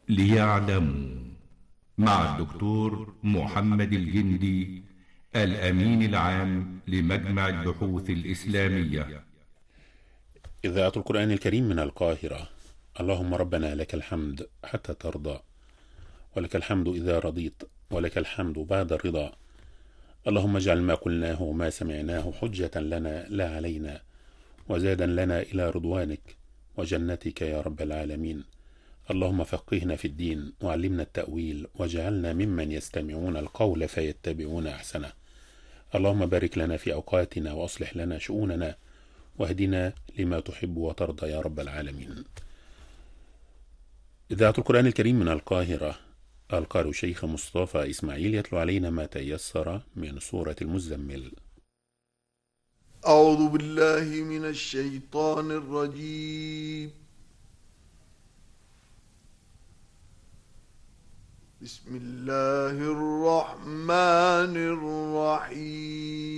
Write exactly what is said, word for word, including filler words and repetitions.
ليعلموا، مع الدكتور محمد الجندي، الأمين العام لمجمع البحوث الإسلامية. إذاعة القرآن الكريم من القاهرة. اللهم ربنا لك الحمد حتى ترضى، ولك الحمد إذا رضيت، ولك الحمد بعد الرضا. اللهم اجعل ما قلناه وما سمعناه حجة لنا لا علينا، وزادا لنا إلى رضوانك وجنتك يا رب العالمين. اللهم فقهنا في الدين وعلمنا التأويل، واجعلنا ممن يستمعون القول فيتبعون أحسنه. اللهم بارك لنا في أوقاتنا وأصلح لنا شؤوننا، واهدنا لما تحب وترضى يا رب العالمين. إذاعة القرآن الكريم من القاهرة. القارئ الشيخ مصطفى إسماعيل يتلو علينا ما تيسر من سورة المزمل. أعوذ بالله من الشيطان الرجيم. بسم الله الرحمن الرحيم.